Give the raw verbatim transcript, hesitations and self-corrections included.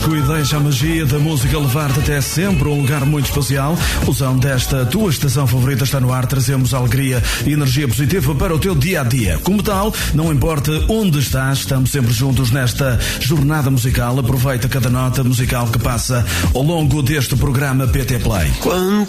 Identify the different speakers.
Speaker 1: connosco e deixa a magia da música levar-te até sempre um lugar muito especial. O som desta tua estação favorita está no ar. Trazemos alegria e energia positiva para o teu dia-a-dia. Como tal, não importa onde estás, estamos sempre juntos nesta jornada musical. Aproveita cada nota musical que passa ao longo deste programa P T Play.
Speaker 2: Quanto